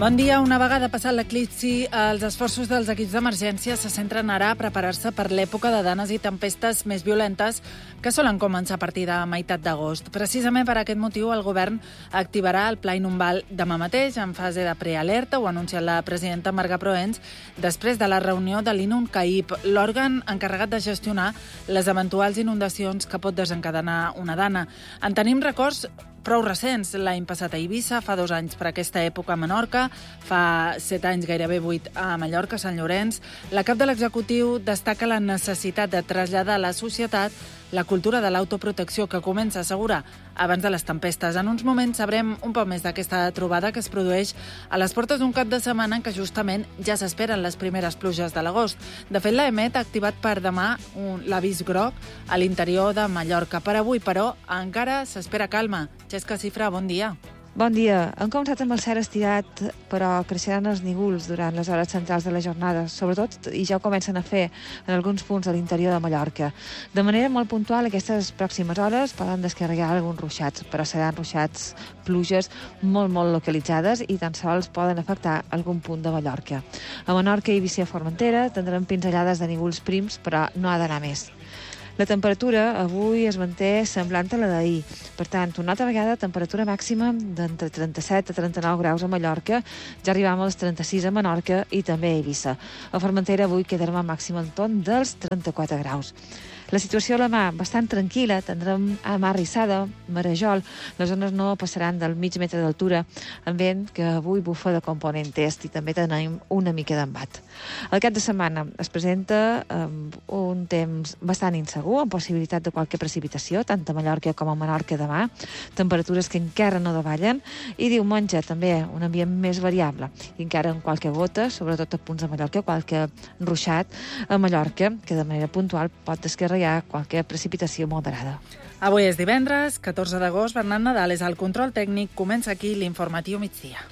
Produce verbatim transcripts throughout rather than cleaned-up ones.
Bon dia. Una vegada passat l'eclipsi, els esforços dels equips d'emergència se centren ara a preparar-se per l'època de danes i tempestes més violentes que solen començar a partir de meitat d'agost. Precisament per aquest motiu, el govern activarà el Pla Inundable demà mateix en fase de prealerta, ho ha anunciat la presidenta Marga Proens, després de la reunió de l'INUNCAIP, l'òrgan encarregat de gestionar les eventuals inundacions que pot desencadenar una dana. En tenim records prou recents, l'any passat a Eivissa, fa dos anys per aquesta època a Menorca, fa set anys, gairebé vuit, a Mallorca, Sant Llorenç. La cap de l'executiu destaca la necessitat de traslladar a la societat la cultura de l'autoprotecció que comença a assegurar abans de les tempestes. En uns moments sabrem un poc més d'aquesta trobada que es produeix a les portes d'un cap de setmana en què justament ja s'esperen les primeres pluges de l'agost. De fet, l'EMET ha activat per demà un, l'avís groc a l'interior de Mallorca. Per avui, però, encara s'espera calma. Xesca Cifra, bon dia. Bon dia. Hem començat amb el cel estirat, però creixeran els nígols durant les hores centrals de la jornada, sobretot, i ja ho comencen a fer en alguns punts de l'interior de Mallorca. De manera molt puntual, aquestes pròximes hores poden descarregar alguns ruixats, però seran ruixats, pluges molt, molt localitzades i tan sols poden afectar algun punt de Mallorca. A Menorca i Eivissa i Formentera tindrem pinzellades de nígols prims, però no ha d'anar més. La temperatura avui es manté semblant a la d'ahir. Per tant, una altra vegada, temperatura màxima d'entre trenta-set a trenta-nou graus a Mallorca, ja arribam als trenta-sis a Menorca i també a Eivissa. A Formentera avui quedarem al màxim en torn dels trenta-quatre graus. La situació a la mà, bastant tranquil·la, tindrem a mar rissada, marejol, les zones no passaran del mig metre d'altura, amb vent que avui bufa de component est i també tenim una mica d'embat. El cap de setmana es presenta amb un temps bastant insegur, amb possibilitat de qualque precipitació, tant a Mallorca com a Menorca demà, temperatures que encara no davallen, i diumenge també un ambient més variable, i encara amb qualque gota, sobretot a punts de Mallorca, qualque ruixat a Mallorca, que de manera puntual pot descarregar qualque precipitació moderada. Avui és divendres, catorze d'agost, Bernat Nadal és al control tècnic. Comença aquí l'informatiu migdia.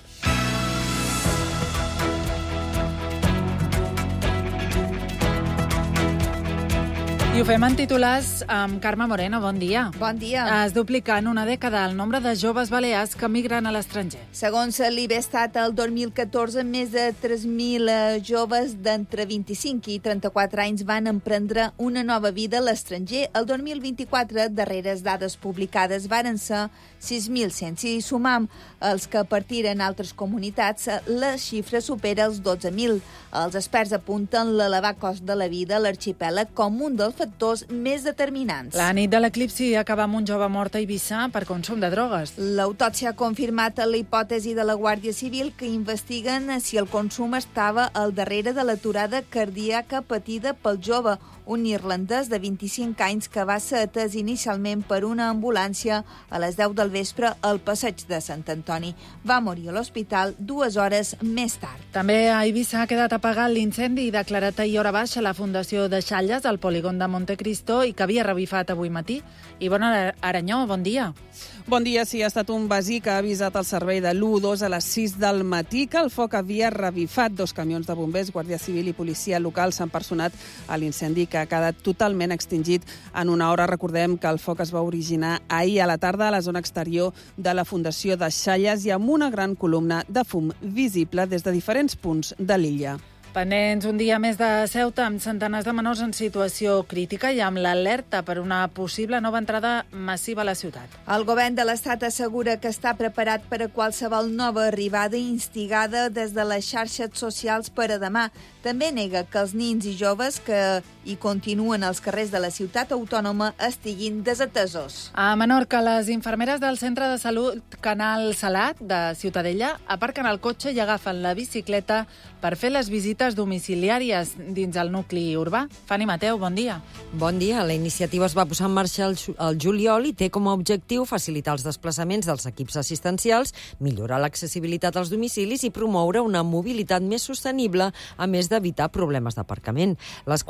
I ho fem en titulars amb Carme Moreno. Bon dia. Bon dia. Es duplica en una dècada el nombre de joves balears que migren a l'estranger. Segons l'Ibestat, el dos mil catorze, més de tres mil joves d'entre vint-i-cinc i trenta-quatre anys van emprendre una nova vida a l'estranger. El dos mil vint-i-quatre, darreres dades publicades, varen ser sis mil cent. Si sumam els que partiren altres comunitats, la xifra supera els dotze mil. Els experts apunten l'elevat cost de la vida a l'arxipèlag com un dels factors més determinants. La nit de l'eclipsi acaba amb un jove mort a Eivissa per consum de drogues. L'autòpsia ha confirmat la hipòtesi de la Guàrdia Civil que investiguen si el consum estava al darrere de l'aturada cardíaca patida pel jove, un irlandès de vint-i-cinc anys que va ser atès inicialment per una ambulància a les deu del vespre al passeig de Sant Antoni. Va morir a l'hospital dues hores més tard. També a Eivissa ha quedat apagat l'incendi declarat ahir hora baixa a la Fundació de Xalles, al polígon de Montecristo, i que havia revifat avui matí. Ivona Aranyó, bon dia. Bon dia. Sí, ha estat un basí que ha avisat el servei de l'u dos a les sis del matí que el foc havia revifat. Dos camions de bombers, Guàrdia Civil i policia local s'han personat a l'incendi que ha quedat totalment extingit en una hora. Recordem que el foc es va originar ahir a la tarda a la zona exterior de la Fundació de Xalles i amb una gran columna de fum visible des de diferents punts de l'illa. Pendents un dia més de Ceuta, amb centenars de menors en situació crítica i amb l'alerta per una possible nova entrada massiva a la ciutat. El govern de l'Estat assegura que està preparat per a qualsevol nova arribada instigada des de les xarxes socials per a demà. També nega que els nins i joves que hi continuen als carrers de la ciutat autònoma estiguin desatesos. A Menorca, les infermeres del Centre de Salut Canal Salat de Ciutadella aparquen el cotxe i agafen la bicicleta per fer les visites domiciliàries dins el nucli urbà. Fanny Mateu, bon dia. Bon dia. La iniciativa es va posar en marxa el juliol i té com a objectiu facilitar els desplaçaments dels equips assistencials, millorar l'accessibilitat als domicilis i promoure una mobilitat més sostenible, a més d'evitar problemes d'aparcament. Les quatre bicicletes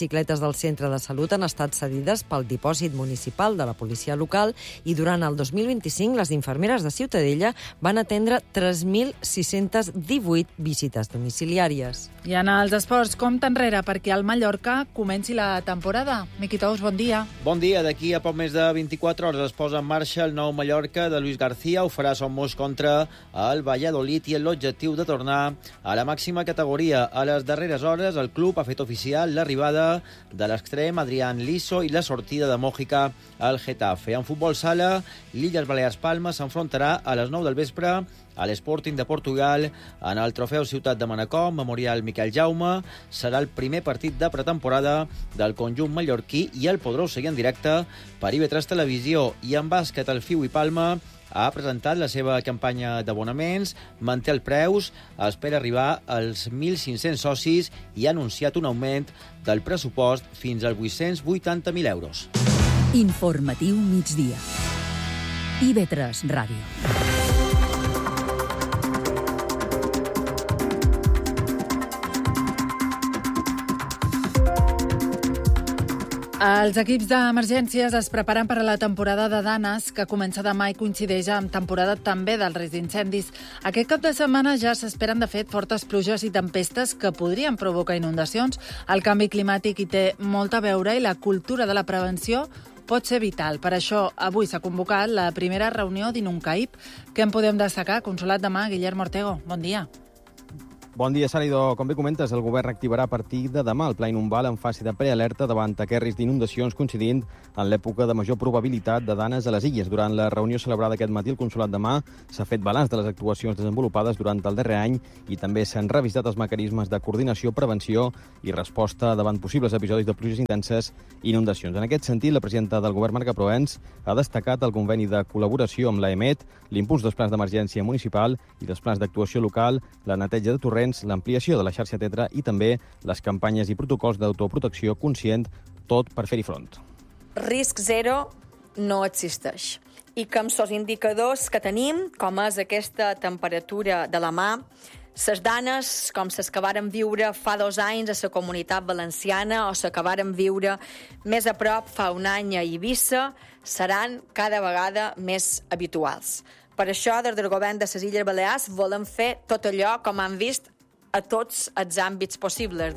bicicletes del centre de salut han estat cedides pel dipòsit municipal de la policia local i durant el dos mil vint-i-cinc les infermeres de Ciutadella van atendre tres mil sis-centes divuit visites domiciliàries. I en els esports, compte enrere perquè al Mallorca comenci la temporada. Miqui Tous, bon dia. Bon dia. D'aquí a poc més de vint-i-quatre hores es posa en marxa el nou Mallorca de Luis García. Ho farà Somos contra el Valladolid i l'objectiu de tornar a la màxima categoria. A les darreres hores el club ha fet oficial l'arribada de l'extrem Adrián Liso i la sortida de Mójica al Getafe. En futbol sala, l'Illes Balears Palma s'enfrontarà a les nou del vespre a l'Sporting de Portugal en el trofeu Ciutat de Manacor, Memorial Miquel Jaume. Serà el primer partit de pretemporada del conjunt mallorquí i el podreu seguir en directe per I V tres Televisió. I en bàsquet, el Fiu i Palma ha presentat la seva campanya d'abonaments, manté els preus, espera arribar als mil cinc-cents socis i ha anunciat un augment del pressupost fins als vuit-cents vuitanta mil euros. Informatiu migdia. I V tres Ràdio. Els equips d'emergències es preparen per a la temporada de danes, que comença demà i coincideix amb temporada també del risc d'incendis. Aquest cap de setmana ja s'esperen, de fet, fortes pluges i tempestes que podrien provocar inundacions. El canvi climàtic hi té molt a veure i la cultura de la prevenció pot ser vital. Per això, avui s'ha convocat la primera reunió d'Inuncaip. Què en podem destacar? Consolat de Mar, Guillermo Ortego. Bon dia. Bon dia, Sàlido. Com bé comentes, el govern activarà a partir de demà el Pla Inumbal en fase de prealerta davant aquest risc d'inundacions coincidint en l'època de major probabilitat de danes a les illes. Durant la reunió celebrada aquest matí al Consolat de Mar s'ha fet balanç de les actuacions desenvolupades durant el darrer any i també s'han revisat els mecanismes de coordinació, prevenció i resposta davant possibles episodis de pluges intenses i inundacions. En aquest sentit, la presidenta del govern, Marga Proens, ha destacat el conveni de col·laboració amb l'A E M E T, l'impuls dels plans d'emergència municipal i dels plans d'actuació local, la neteja de torrents, l'ampliació de la xarxa Tetra i també les campanyes i protocols d'autoprotecció conscient, tot per fer-hi front. Risc zero no existeix. I que amb els indicadors que tenim, com és aquesta temperatura de la mà, les danes, com les que varen viure fa dos anys a la Comunitat Valenciana o les que varen viure més a prop fa un any a Eivissa, seran cada vegada més habituals. Per això, des del govern de les Illes Balears, volem fer tot allò com han vist a tots els àmbits possibles.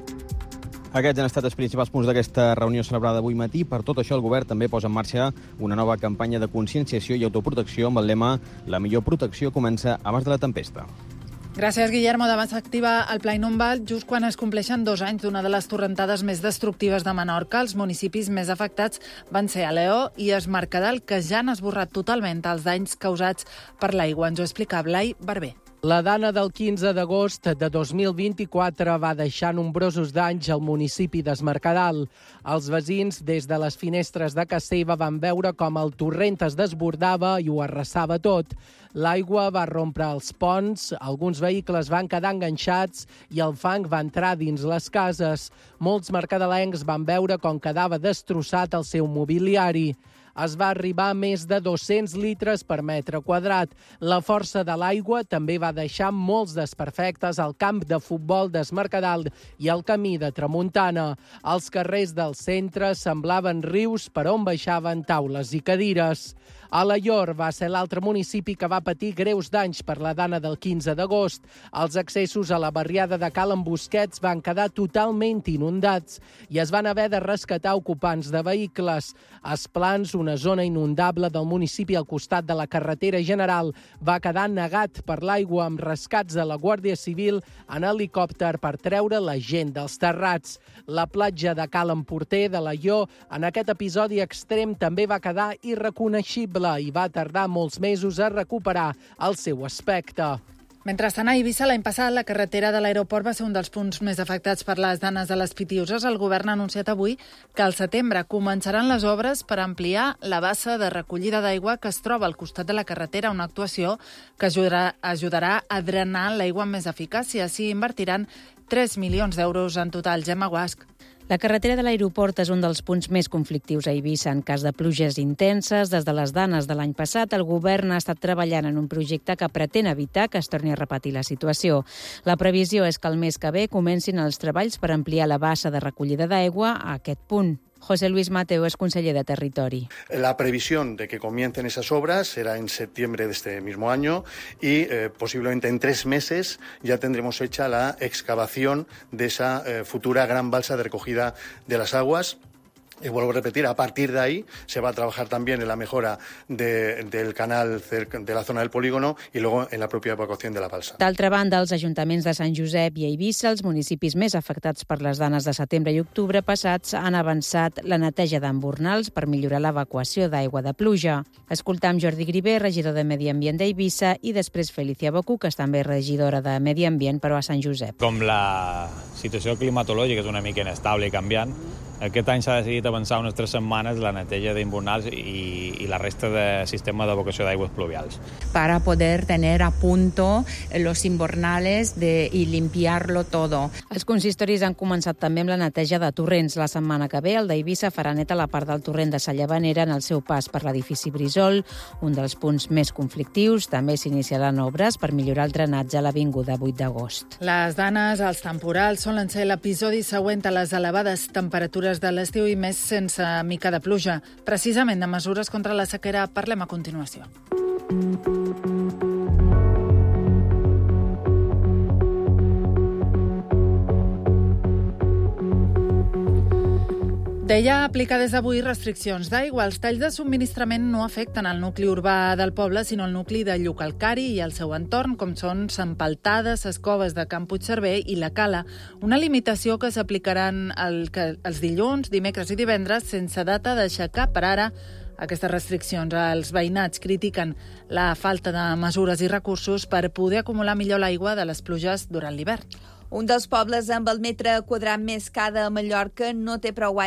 Aquests han estat els principals punts d'aquesta reunió celebrada avui matí. Per tot això, el govern també posa en marxa una nova campanya de conscienciació i autoprotecció amb el lema «La millor protecció comença abans de la tempesta». Gràcies, Guillermo. Demà s'activa el Pla Inumbal just quan es compleixen dos anys d'una de les torrentades més destructives de Menorca. Els municipis més afectats van ser Aleó i Es Mercadal, que ja han esborrat totalment els danys causats per l'aigua. Ens ho explica Blai Barber. La dana del quinze d'agost de dos mil vint-i-quatre va deixar nombrosos danys al municipi d'Es Mercadal. Els veïns, des de les finestres de casa seva, van veure com el torrent es desbordava i ho arrasava tot. L'aigua va rompre els ponts, alguns vehicles van quedar enganxats i el fang va entrar dins les cases. Molts mercadalencs van veure com quedava destrossat el seu mobiliari. Es va arribar a més de dos-cents litres per metre quadrat. La força de l'aigua també va deixar molts desperfectes al camp de futbol d'Es Mercadal i al camí de Tramuntana. Els carrers del centre semblaven rius per on baixaven taules i cadires. Alaior va ser l'altre municipi que va patir greus danys per la dana del quinze d'agost. Els accessos a la barriada de Cal en Busquets van quedar totalment inundats i es van haver de rescatar ocupants de vehicles. Esplans, una zona inundable del municipi al costat de la carretera general, va quedar negat per l'aigua amb rescats de la Guàrdia Civil en helicòpter per treure la gent dels terrats. La platja de Cal en Porter de l'Aió en aquest episodi extrem també va quedar irreconeixible i va tardar molts mesos a recuperar el seu aspecte. Mentrestant, a Eivissa, l'any passat, la carretera de l'aeroport va ser un dels punts més afectats per les danes de les Pitiuses. El govern ha anunciat avui que al setembre començaran les obres per ampliar la bassa de recollida d'aigua que es troba al costat de la carretera, una actuació que ajudarà, ajudarà a drenar l'aigua amb més eficàcia. S'hi invertiran tres milions d'euros en total. Gemma Guasc. La carretera de l'aeroport és un dels punts més conflictius a Eivissa en cas de pluges intenses. Des de les danes de l'any passat, el govern ha estat treballant en un projecte que pretén evitar que es torni a repetir la situació. La previsió és que el mes que ve comencin els treballs per ampliar la bassa de recollida d'aigua a aquest punt. José Luis Mateo es conseller de Territori. La previsión de que comiencen esas obras será en septiembre de este mismo año y eh, posiblemente en tres meses ya tendremos hecha la excavación de esa eh, futura gran balsa de recogida de las aguas. Y vuelvo a repetir, a partir de ahí se va a trabajar también en la mejora de, del canal cerca de la zona del polígono y luego en la propia evacuación de la balsa. D'altra banda, els ajuntaments de Sant Josep i Eivissa, els municipis més afectats per les danes de setembre i octubre passats, han avançat la neteja d'embornals per millorar l'evacuació d'aigua de pluja. Escoltam Jordi Griver, regidor de Medi Ambient d'Eivissa, i després Felicia Bocú, que és també regidora de Medi Ambient, però a Sant Josep. Com la situació climatològica és una mica inestable i canviant, aquest any s'ha decidit avançar unes tres setmanes la neteja d'embornals i, i la resta de sistema d'evacuació d'aigües pluvials. Para poder tener a punto los invernales de, y limpiarlo todo. Els consistoris han començat també amb la neteja de torrents. La setmana que ve el d'Eivissa farà neta la part del torrent de Sallavanera en el seu pas per l'edifici Brisol, un dels punts més conflictius. També s'iniciaran obres per millorar el drenatge a l'avinguda vuit d'agost. Les danes, els temporals, solen ser l'episodi següent a les elevades temperatures de l'estiu i més sense mica de pluja. Precisament de mesures contra la sequera parlem a continuació. Deia aplicar des d'avui restriccions d'aigua. Els talls de subministrament no afecten el nucli urbà del poble, sinó el nucli de Llucalcari i el seu entorn, com són Sant Paltades, les coves de Can Puigcerver i la Cala. Una limitació que s'aplicaran el, que, els dilluns, dimecres i divendres, sense data d'aixecar per ara aquestes restriccions. Els veïnats critiquen la falta de mesures i recursos per poder acumular millor l'aigua de les pluges durant l'hivern. Un dels pobles amb el metre quadrat més car de Mallorca no té prou aigua